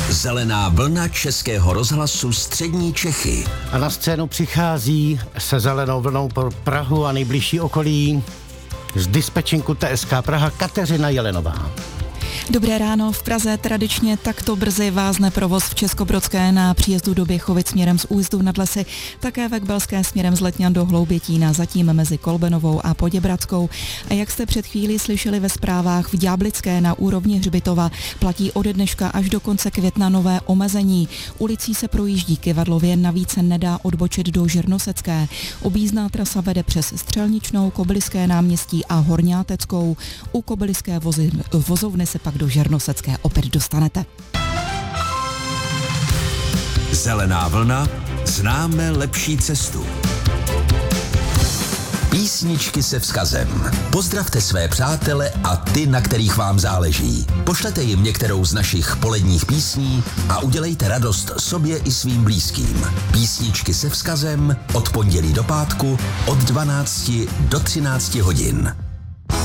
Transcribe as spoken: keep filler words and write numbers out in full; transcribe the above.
Zelená vlna Českého rozhlasu Střední Čechy. A na scénu přichází se zelenou vlnou pro Prahu a nejbližší okolí z dispečinku T S K Praha Kateřina Jelenová. Dobré ráno. V Praze tradičně takto brzy vázne provoz v Českobrodské na příjezdu do Běchovic směrem z Újezdu nad Lesy, také ve Kbelské směrem z Letňan do Hloubětína, zatím mezi Kolbenovou a Poděbradskou. A jak jste před chvílí slyšeli ve zprávách, v Ďáblické na úrovni Hřbitova platí ode dneška až do konce května nové omezení. Ulicí se projíždí Kyvadlově, navíc se nedá odbočit do Žernosecké. Objízdná trasa vede přes Střelničnou, Kobyliské náměstí a Horňáteckou. U Kobyliské vozy, vozovny se pak do Žernosecké opět dostanete. Zelená vlna, známe lepší cestu. Písničky se vzkazem. Pozdravte své přátele a ty, na kterých vám záleží. Pošlete jim některou z našich poledních písní a udělejte radost sobě i svým blízkým. Písničky se vzkazem od pondělí do pátku od dvanácti do třinácti hodin.